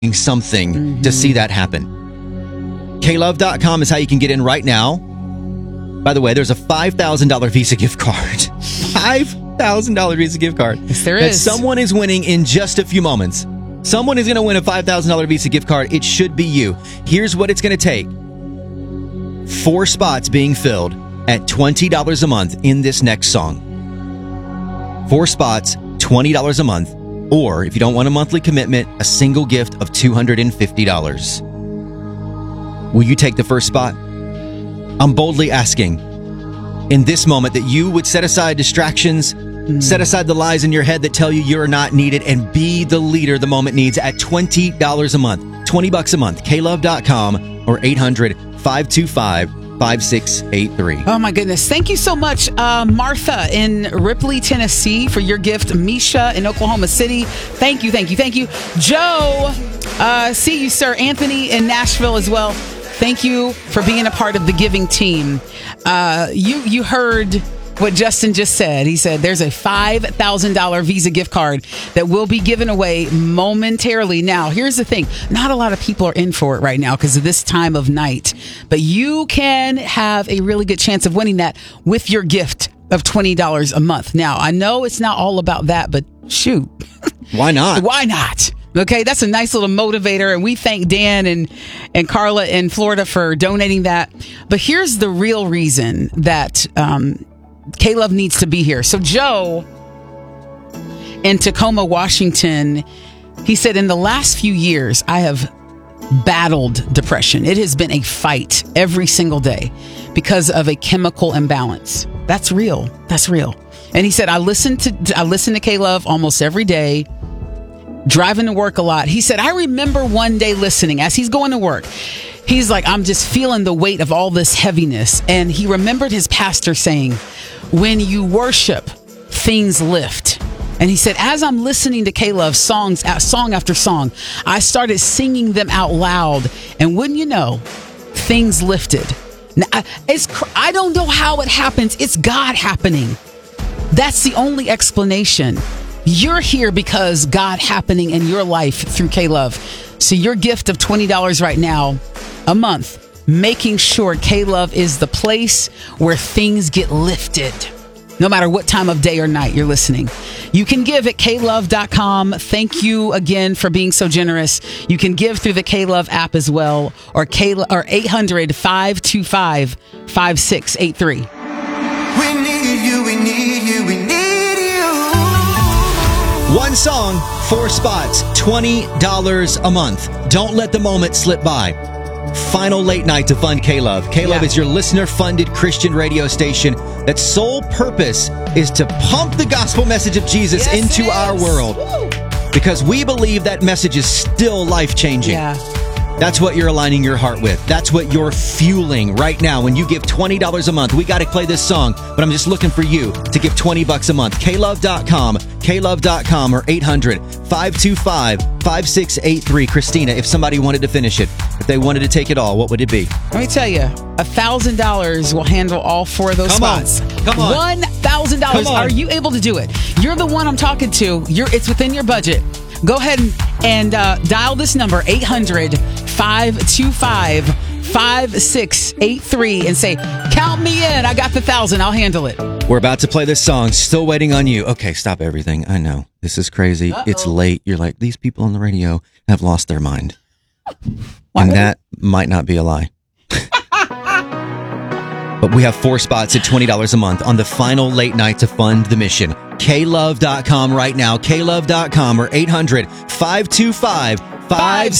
something to see that happen. KLove.com is how you can get in right now. By the way, there's a $5,000 Visa gift card. $5,000 Visa gift card. Yes, there that is. someone is winning in just a few moments. Someone is going to win a $5,000 Visa gift card. It should be you. Here's what it's going to take. 4 spots being filled at $20 a month in this next song. 4 spots, $20 a month. Or, if you don't want a monthly commitment, a single gift of $250. Will you take the first spot? I'm boldly asking in this moment that you would set aside distractions, set aside the lies in your head that tell you you're not needed, and be the leader the moment needs at $20 a month. $20 a month. KLove.com or 800-525-5683. Oh, my goodness. Thank you so much, Martha in Ripley, Tennessee, for your gift. Misha in Oklahoma City. Thank you. Joe, see you, sir. Anthony in Nashville as well. Thank you for being a part of the giving team. You heard what Justin just said. He said there's a $5,000 Visa gift card that will be given away momentarily. Now, here's the thing. Not a lot of people are in for it right now because of this time of night. But you can have a really good chance of winning that with your gift of $20 a month. Now, I know it's not all about that, but shoot. Why not? Why not? Okay, that's a nice little motivator, and we thank Dan and Carla in Florida for donating that. But here's the real reason that K-Love needs to be here. So Joe in Tacoma, Washington, he said, in the last few years, I have battled depression. It has been a fight every single day because of a chemical imbalance. That's real. And he said, I listen to K-Love almost every day. Driving to work a lot. He said, I remember one day listening as he's going to work. He's like, I'm just feeling the weight of all this heaviness. And he remembered his pastor saying, when you worship, things lift. And he said, as I'm listening to K-Love song after song, I started singing them out loud. And wouldn't you know, things lifted. Now, I don't know how it happens. It's God happening. That's the only explanation. You're here because God happening in your life through K-Love. So your gift of $20 right now, a month, making sure K-Love is the place where things get lifted. No matter what time of day or night you're listening. You can give at klove.com. Thank you again for being so generous. You can give through the K-Love app as well, or 800-525-5683. We need you, we need you, we need you. One song, 4 spots, $20 a month. Don't let the moment slip by. Final late night to fund K-Love. K-Love is your listener-funded Christian radio station that's sole purpose is to pump the gospel message of Jesus into our world. Woo. Because we believe that message is still life-changing. Yeah. That's what you're aligning your heart with. That's what you're fueling right now. When you give $20 a month, we got to play this song, but I'm just looking for you to give $20 a month. KLove.com, KLove.com, or 800-525-5683. Christina, if somebody wanted to finish it, if they wanted to take it all, what would it be? Let me tell you, $1,000 will handle all 4 of those spots. Come on. $1,000. Are you able to do it? You're the one I'm talking to. It's within your budget. Go ahead and dial this number, 800-525-5683, and say, count me in. I got the 1,000. I'll handle it. We're about to play this song. Still waiting on you. Okay, stop everything. I know. This is crazy. Uh-oh. It's late. You're like, these people on the radio have lost their mind. And that might not be a lie. But we have 4 spots at $20 a month on the final late night to fund the mission. KLove.com right now. KLove.com or 800-525-5683.